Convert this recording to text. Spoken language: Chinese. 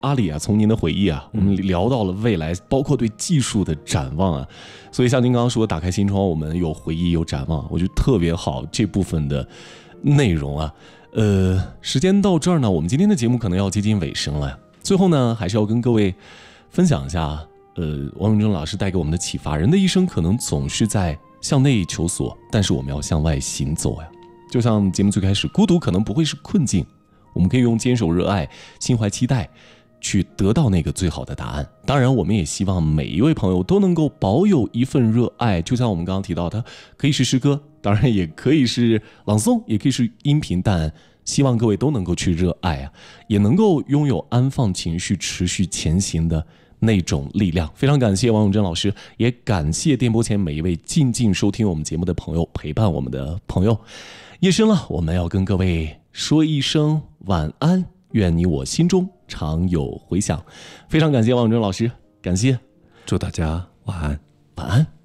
阿里啊，从您的回忆啊，我们聊到了未来，包括对技术的展望啊，所以像您刚刚说打开心窗，我们有回忆有展望，我觉得特别好这部分的内容啊。时间到这儿呢，我们今天的节目可能要接近尾声了。最后呢，还是要跟各位分享一下，王永正老师带给我们的启发。人的一生可能总是在向内求索，但是我们要向外行走呀。就像节目最开始，孤独可能不会是困境，我们可以用坚守热爱、心怀期待去得到那个最好的答案。当然我们也希望每一位朋友都能够保有一份热爱，就像我们刚刚提到的，可以是诗歌，当然也可以是朗诵，也可以是音频，但希望各位都能够去热爱啊，也能够拥有安放情绪持续前行的那种力量。非常感谢王永正老师，也感谢电波前每一位静静收听我们节目的朋友，陪伴我们的朋友。夜深了，我们要跟各位说一声晚安，愿你我心中常有回响。非常感谢王永正老师，感谢， 祝大家晚安。 晚安。